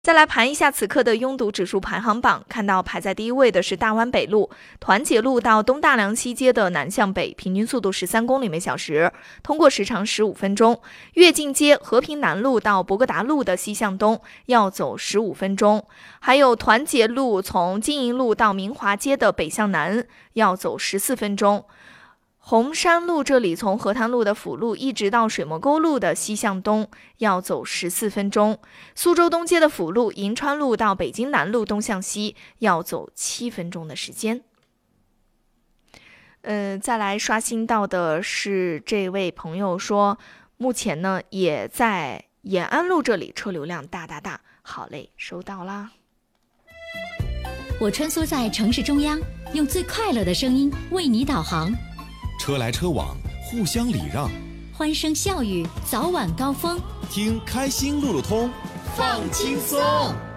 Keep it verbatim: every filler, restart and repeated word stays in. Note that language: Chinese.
再来盘一下此刻的拥堵指数排行榜，看到排在第一位的是大湾北路，团结路到东大梁西街的南向北，平均速度十三公里每小时，通过时长十五分钟。跃进街和平南路到博格达路的西向东要走十五分钟。还有团结路从金银路到明华街的北向南要走十四分钟。红山路这里从河滩路的辅路一直到水磨沟路的西向东要走十四分钟。苏州东街的辅路银川路到北京南路东向西要走七分钟的时间。呃，再来刷新到的是这位朋友说，目前呢也在延安路这里车流量大大大。好嘞，收到啦。 我穿梭在城市中央，用最快乐的声音为你导航。 车来车往，互相礼让， 欢声笑语，早晚高峰。 听开心路路通， 放轻松。